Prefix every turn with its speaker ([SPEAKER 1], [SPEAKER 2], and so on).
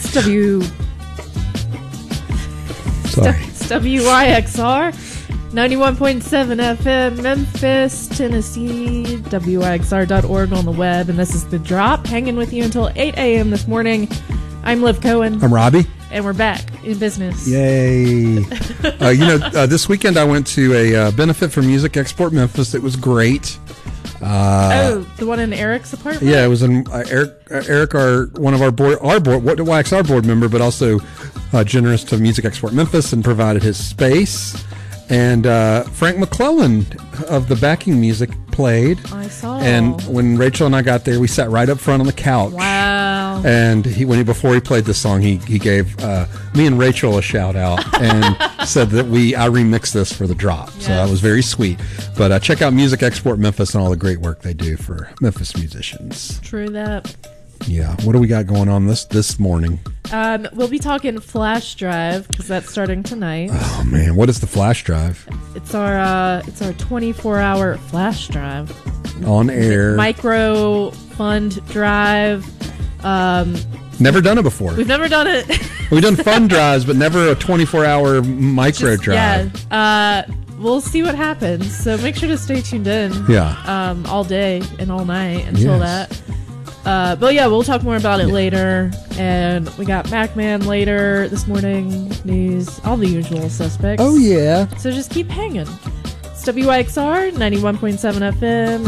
[SPEAKER 1] WYXR 91.7 FM, Memphis, Tennessee, WYXR.org on the web, and this is The Drop, hanging with you until 8 a.m. this morning. I'm Liv Cohen.
[SPEAKER 2] I'm Robbie.
[SPEAKER 1] And we're back in business.
[SPEAKER 2] Yay. This weekend I went to a benefit for Music Export Memphis. It was great.
[SPEAKER 1] The one in Eric's apartment?
[SPEAKER 2] Yeah, it was in Eric, one of our YXR board member, but also generous to Music Export Memphis and provided his space. And Frank McClellan of the backing music played.
[SPEAKER 1] I saw.
[SPEAKER 2] And when Rachel and I got there, we sat right up front on the couch.
[SPEAKER 1] Wow.
[SPEAKER 2] And before he played this song, he gave me and Rachel a shout out and said that I remixed this for The Drop. Yes. So that was very sweet. But check out Music Export Memphis and all the great work they do for Memphis musicians.
[SPEAKER 1] True that.
[SPEAKER 2] Yeah. What do we got going on this morning?
[SPEAKER 1] We'll be talking Flash Drive because that's starting tonight.
[SPEAKER 2] Oh man, what is the Flash Drive?
[SPEAKER 1] It's our 24-hour Flash Drive
[SPEAKER 2] on air
[SPEAKER 1] micro fund drive.
[SPEAKER 2] Never done it before.
[SPEAKER 1] We've never done it.
[SPEAKER 2] We've done fund drives, but never a 24-hour micro drive.
[SPEAKER 1] Yeah. We'll see what happens. So make sure to stay tuned in.
[SPEAKER 2] Yeah.
[SPEAKER 1] All day and all night until that. But yeah, we'll talk more about it later. And we got MacMan later this morning, news, all the usual suspects.
[SPEAKER 2] Oh, yeah.
[SPEAKER 1] So just keep hanging. It's WYXR 91.7 FM,